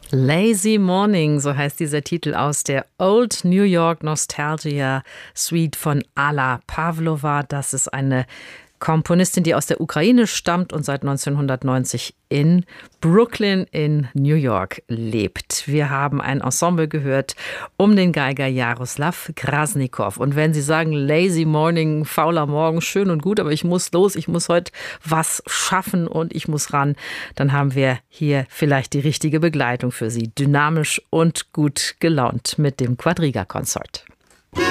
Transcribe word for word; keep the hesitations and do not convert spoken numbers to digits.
Lazy Morning, so heißt dieser Titel aus der Old New York Nostalgia Suite von Alla Pavlova. Das ist eine Komponistin, die aus der Ukraine stammt und seit neunzehnhundertneunzig in Brooklyn in New York lebt. Wir haben ein Ensemble gehört um den Geiger Jaroslav Krasnikow. Und wenn Sie sagen, Lazy Morning, fauler Morgen, schön und gut, aber ich muss los, ich muss heute was schaffen und ich muss ran, dann haben wir hier vielleicht die richtige Begleitung für Sie. Dynamisch und gut gelaunt mit dem Quadriga Consort.